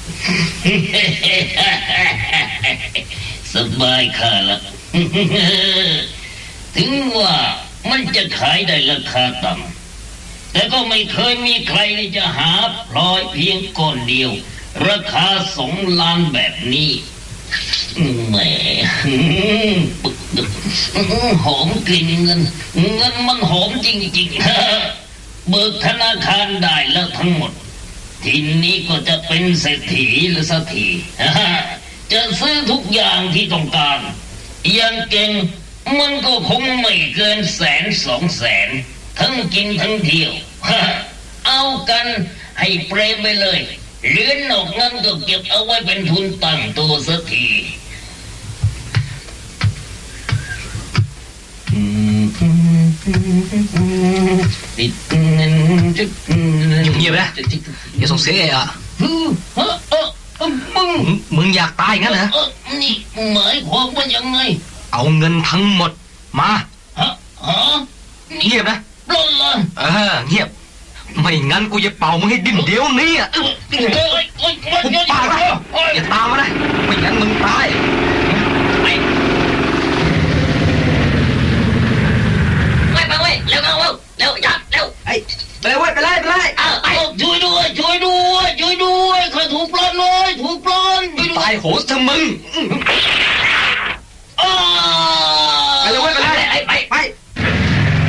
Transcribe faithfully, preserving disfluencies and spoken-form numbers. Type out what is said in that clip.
สบายข้าละถึงว่ามันจะขายได้ราคาต่ำแต่ก็ไม่เคยมีใครที่จะหาพลอยเพียงก้อนเดียวราคาสองล้านแบบนี้แหมหอมกลิ่นเงินเงินมันหอมจริงๆเบิกธนาคารได้แล้วทั้งหมดทีนี้ก็จะเป็นเศรษฐีหรือสักทีจะซื้อทุกอย่างที่ต้องการอย่างเก่งมันก็คงไม่เกินแสนสองแสนทั้งกินทั้งเที่ยวเอากันให้เปรมไปเลยเหลือนอกนั้นก็เก็บเอาไว้เป็นทุนตั้งตัวสักทีติดเงินจุดเงียบๆนะอย่าส่งเสียงอ่ะมึงมึงอยากตายงั้นเหรอนี่หมายความว่ายังไงเอาเงินทั้งหมดมาฮะฮะเงียบนะปล้นเลยเออเงียบไม่งั้นกูจะเป่ามึงให้ดิ้นเดี๋ยวนี้อ่ะผมปากแล้วอย่าตามมานะไม่งั้นมึงตายไปไปไปเร็วเร็วเร็วเร็วจับเร็วไอ้ไปเลยไปเลยไปเลยไปช่วยด้วยช่วยด้วยช่วยด้วยใครถูกปล้นเลยถูกปล้นตายโหดเถอะมึง